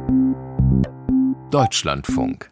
Deutschlandfunk.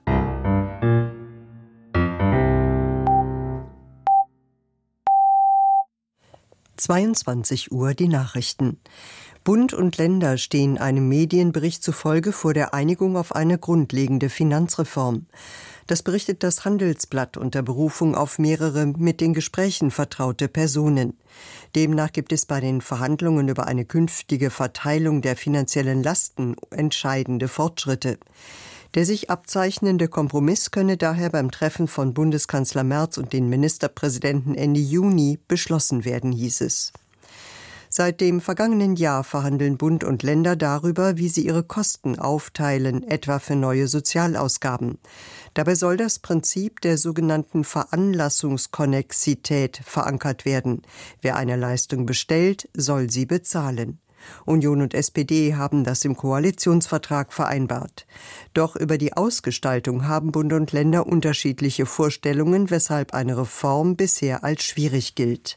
Uhr die Nachrichten. Bund und Länder stehen einem Medienbericht zufolge vor der Einigung auf eine grundlegende Finanzreform. Das berichtet das Handelsblatt unter Berufung auf mehrere mit den Gesprächen vertraute Personen. Demnach gibt es bei den Verhandlungen über eine künftige Verteilung der finanziellen Lasten entscheidende Fortschritte. Der sich abzeichnende Kompromiss könne daher beim Treffen von Bundeskanzler Merz und den Ministerpräsidenten Ende Juni beschlossen werden, hieß es. Seit dem vergangenen Jahr verhandeln Bund und Länder darüber, wie sie ihre Kosten aufteilen, etwa für neue Sozialausgaben. Dabei soll das Prinzip der sogenannten Veranlassungskonnexität verankert werden. Wer eine Leistung bestellt, soll sie bezahlen. Union und SPD haben das im Koalitionsvertrag vereinbart. Doch über die Ausgestaltung haben Bund und Länder unterschiedliche Vorstellungen, weshalb eine Reform bisher als schwierig gilt.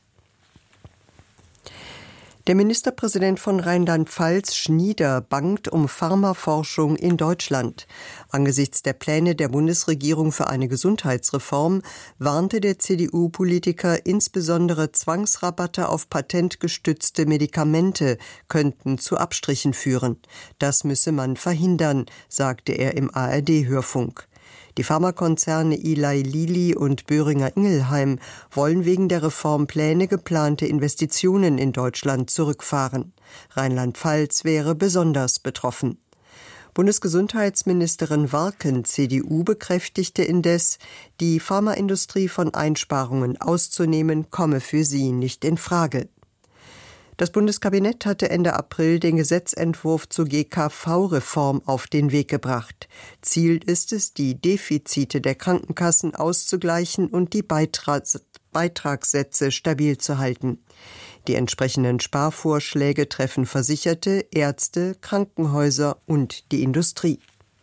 Der Ministerpräsident von Rheinland-Pfalz, Schnieder, bangt um Pharmaforschung in Deutschland. Angesichts der Pläne der Bundesregierung für eine Gesundheitsreform warnte der CDU-Politiker, insbesondere Zwangsrabatte auf patentgestützte Medikamente könnten zu Abstrichen führen. Das müsse man verhindern, sagte er im ARD-Hörfunk. Die Pharmakonzerne Eli Lilly und Boehringer Ingelheim wollen wegen der Reformpläne geplante Investitionen in Deutschland zurückfahren. Rheinland-Pfalz wäre besonders betroffen. Bundesgesundheitsministerin Warken, CDU, bekräftigte indes, die Pharmaindustrie von Einsparungen auszunehmen, komme für sie nicht in Frage. Das Bundeskabinett hatte Ende April den Gesetzentwurf zur GKV-Reform auf den Weg gebracht. Ziel ist es, die Defizite der Krankenkassen auszugleichen und die Beitragssätze stabil zu halten. Die entsprechenden Sparvorschläge treffen Versicherte, Ärzte, Krankenhäuser und die Industrie.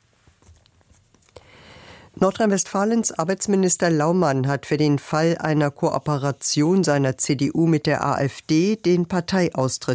Nordrhein-Westfalens Arbeitsminister Laumann hat für den Fall einer Kooperation seiner CDU mit der AfD den Parteiaustritt